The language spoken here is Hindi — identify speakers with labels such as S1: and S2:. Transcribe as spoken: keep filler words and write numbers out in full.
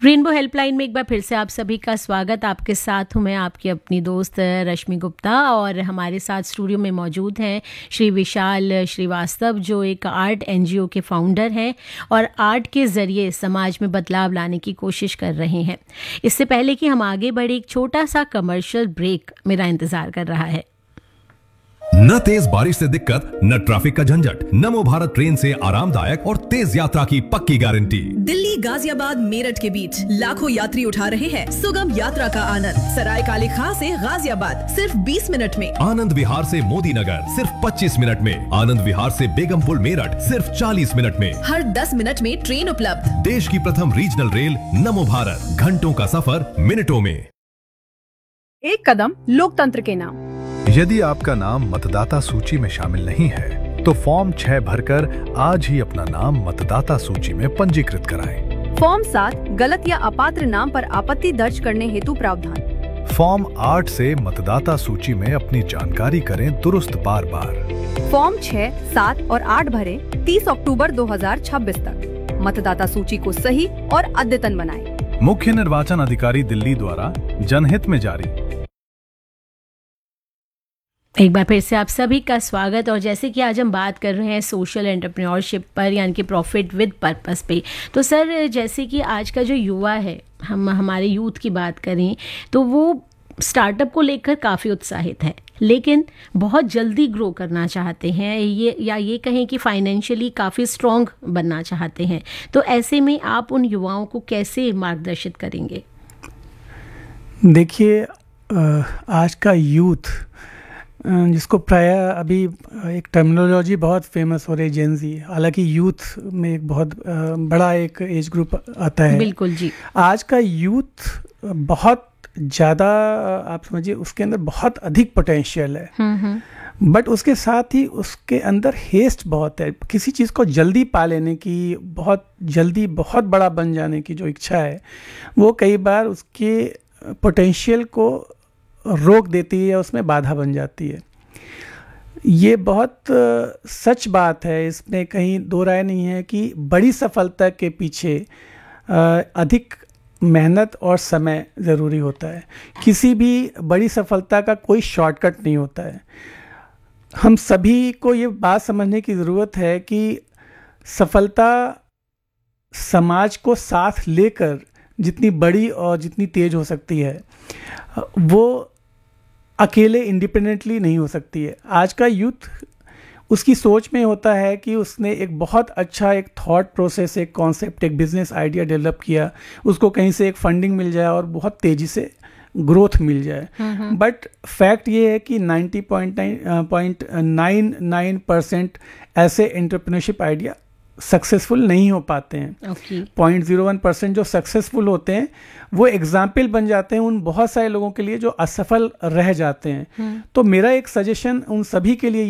S1: रेनबो हेल्पलाइन में एक बार फिर से आप सभी का स्वागत। आपके साथ हूँ मैं, आपकी अपनी दोस्त रश्मि गुप्ता, और हमारे साथ स्टूडियो में मौजूद हैं श्री विशाल श्रीवास्तव, जो एक आर्ट एनजीओ के फाउंडर हैं और आर्ट के ज़रिए समाज में बदलाव लाने की कोशिश कर रहे हैं। इससे पहले कि हम आगे बढ़े, एक छोटा सा कमर्शियल ब्रेक मेरा इंतज़ार कर रहा है।
S2: न तेज बारिश से दिक्कत, न ट्रैफिक का झंझट, नमो भारत ट्रेन से आरामदायक और तेज यात्रा की पक्की गारंटी।
S3: दिल्ली गाजियाबाद मेरठ के बीच लाखों यात्री उठा रहे हैं सुगम यात्रा का आनंद। सराय काले खां से गाजियाबाद सिर्फ बीस मिनट में,
S2: आनंद विहार से मोदी नगर सिर्फ पच्चीस मिनट में, आनंद विहार से बेगमपुर मेरठ सिर्फ चालीस मिनट में,
S3: हर दस मिनट में ट्रेन उपलब्ध।
S2: देश की प्रथम रीजनल रेल नमो भारत, घंटों का सफर मिनटों में।
S4: एक कदम लोकतंत्र के नाम।
S5: यदि आपका नाम मतदाता सूची में शामिल नहीं है तो फॉर्म छह भरकर आज ही अपना नाम मतदाता सूची में पंजीकृत कराएं।
S4: फॉर्म सात, गलत या अपात्र नाम पर आपत्ति दर्ज करने हेतु प्रावधान।
S5: फॉर्म आठ से मतदाता सूची में अपनी जानकारी करें दुरुस्त बार बार।
S4: फॉर्म छह, सात और आठ भरें तीस अक्टूबर दो हज़ार छब्बीस तक। मतदाता सूची को सही और अद्यतन बनाएं।
S5: मुख्य निर्वाचन अधिकारी दिल्ली द्वारा जनहित में जारी।
S1: एक बार फिर से आप सभी का स्वागत। और जैसे कि आज हम बात कर रहे हैं सोशल एंटरप्रेन्योरशिप पर, यानी कि प्रॉफिट विद पर्पस पे, तो सर जैसे कि आज का जो युवा है, हम हमारे यूथ की बात करें तो वो स्टार्टअप को लेकर काफ़ी उत्साहित है, लेकिन बहुत जल्दी ग्रो करना चाहते हैं, ये या ये कहें कि फाइनेंशियली काफ़ी स्ट्रॉन्ग बनना चाहते हैं। तो ऐसे में आप उन युवाओं को कैसे मार्गदर्शित करेंगे?
S6: देखिए, आज का यूथ, जिसको प्राय अभी एक टर्मिनोलॉजी बहुत फेमस हो रही है, जेन ज़ी, हालांकि यूथ में एक बहुत बड़ा एक एज ग्रुप आता है।
S1: बिल्कुल जी।
S6: आज का यूथ बहुत ज़्यादा, आप समझिए, उसके अंदर बहुत अधिक पोटेंशियल है, बट उसके साथ ही उसके अंदर हेस्ट बहुत है। किसी चीज़ को जल्दी पा लेने की, बहुत जल्दी बहुत बड़ा बन जाने की जो इच्छा है, वो कई बार उसके पोटेंशियल को रोक देती है या उसमें बाधा बन जाती है। ये बहुत uh, सच बात है, इसमें कहीं दो राय नहीं है कि बड़ी सफलता के पीछे uh, अधिक मेहनत और समय ज़रूरी होता है। किसी भी बड़ी सफलता का कोई शॉर्टकट नहीं होता है। हम सभी को ये बात समझने की ज़रूरत है कि सफलता समाज को साथ लेकर जितनी बड़ी और जितनी तेज हो सकती है, वो अकेले इंडिपेंडेंटली नहीं हो सकती है। आज का यूथ उसकी सोच में होता है कि उसने एक बहुत अच्छा एक थॉट प्रोसेस, एक कॉन्सेप्ट, एक बिजनेस आइडिया डेवलप किया, उसको कहीं से एक फंडिंग मिल जाए और बहुत तेज़ी से ग्रोथ मिल जाए। बट फैक्ट ये है कि ninety point nine nine percent ऐसे एंटरप्रेन्योरशिप आइडिया सक्सेसफुल नहीं हो पाते हैं। पॉइंट जीरो वन परसेंट जो सक्सेसफुल होते हैं वो एग्जाम्पल बन जाते हैं उन बहुत सारे लोगों के लिए जो असफल रह जाते हैं। तो मेरा एक सजेशन उन सभी के लिए